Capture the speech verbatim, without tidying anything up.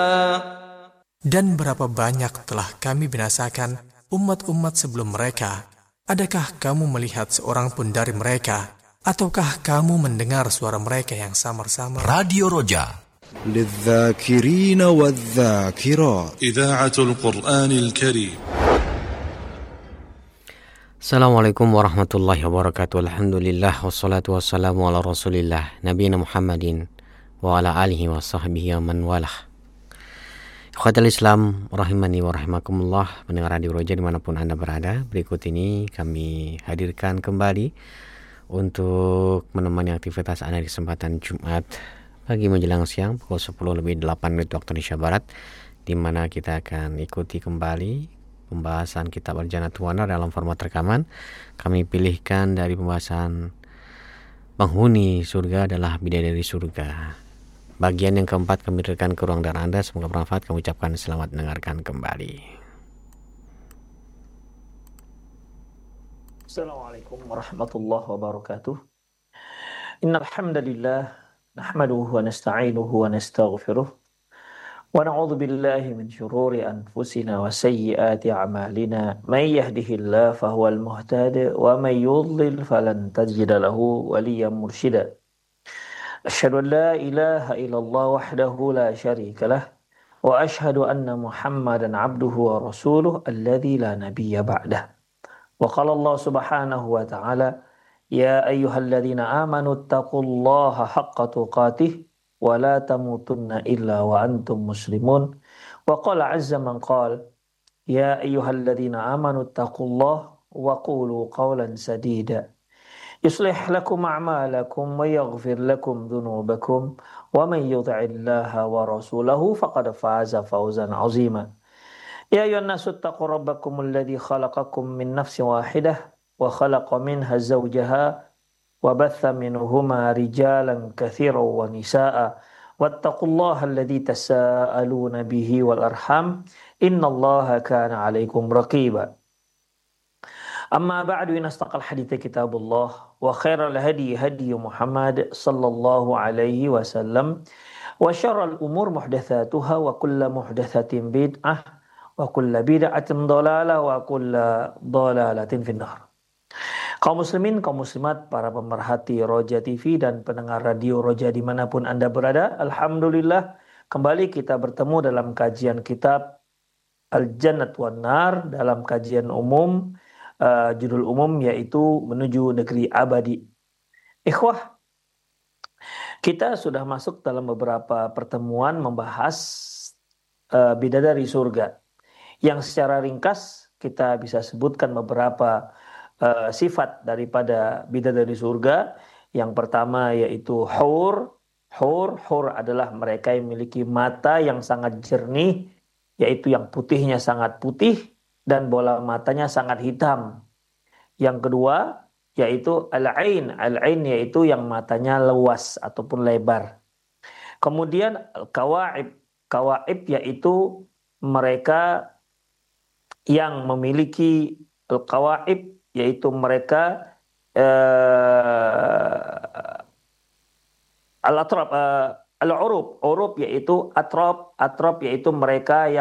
Dan berapa banyak telah kami binasakan umat-umat sebelum mereka. Adakah kamu melihat seorang pun dari mereka? Ataukah kamu mendengar suara mereka yang samar-samar? Radio Roja للذاكرين والذاكرات إذاعة القرآن الكريم. Assalamualaikum warahmatullahi wabarakatuh. Alhamdulillah wassalatu wassalamu ala rasulillah Nabiyina Muhammadin wa ala alihi wa sahbihi wa man walah. Ikhwatal Islam rahimani wa rahimakumullah, pendengar Radio Roja dimanapun Anda berada. Berikut ini kami hadirkan kembali untuk menemani aktivitas Anda di kesempatan Jumat pagi menjelang siang pukul sepuluh lebih delapan menit waktu Indonesia Barat, di mana kita akan ikuti kembali pembahasan kitab Al-Jannatu wan Nar dalam format rekaman. Kami pilihkan dari pembahasan penghuni surga adalah bidadari surga. Bagian yang keempat kami berikan ke ruang dan Anda. Semoga bermanfaat. Kami ucapkan selamat mendengarkan kembali. Assalamualaikum warahmatullahi wabarakatuh. Innal hamdalillah nahmaduhu wa nasta'inuhu wa nastaghfiruh wa na'udzu billahi min syururi anfusina wa sayyiati a'malina. May yahdihillahu fahuwal muhtadi wa may yudlil falan tajida lahu waliyyan mursyida. Asyhadu an la ilaha illallah wahdahu la syarika lah wa asyhadu anna Muhammadan abduhu wa rasuluh alladzi la nabiyya ba'dah. Wa qala Allah subhanahu wa ta'ala, ya ayyuhalladzina amanu taqullaha haqqa tuqatih wa la tamutunna illa wa antum muslimun. Wa qala azza man qala, ya ayyuhalladzina amanu taqullaha wa qulu qawlan sadida yuslih lakum a'malakum wa yaghfir lakum dhunubakum wa man yuti'illaha wa rasulahu faqad faza fawzan 'azima. Ya ayyuhan nasu taqu rabbakumul ladzi khalaqakum min nafsin wahidah wa khalaqa minha zawjaha wa batha minhuma rijalan katsiran wa nisaa'a wattaqullaha alladzi tasaaluna bihi wal arham innallaha kana 'alaikum raqiba. Amma ba'du, in astaqal hadithi kitabullah wa khairal hadi hadi Muhammad sallallahu alaihi wasallam wa syarrul umur muhdatsatuha wa kullu muhdatsatin bid'ah wa kullu bid'atin dhalalah wa kullu dhalalatin finnar. Kaum muslimin, kaum muslimat, para pemerhati Roja T V dan pendengar radio Roja dimanapun Anda berada, alhamdulillah kembali kita bertemu dalam kajian kitab Al-Jannatu wan Nar dalam kajian umum. Uh, judul umum yaitu Menuju Negeri Abadi. Ikhwah, kita sudah masuk dalam beberapa pertemuan membahas uh, bidadari surga, yang secara ringkas kita bisa sebutkan beberapa uh, sifat daripada bidadari surga. Yang pertama yaitu hur. Hur, hur adalah mereka yang memiliki mata yang sangat jernih, yaitu yang putihnya sangat putih dan bola matanya sangat hitam. Yang kedua yaitu al-ain. Al-ain yaitu yang matanya luas ataupun lebar. Kemudian al-kawaib. Kawaib yaitu mereka yang memiliki al-kawaib, yaitu mereka uh, al-atrab, uh, al-urub. Urub yaitu atrab. Atrab yaitu mereka yang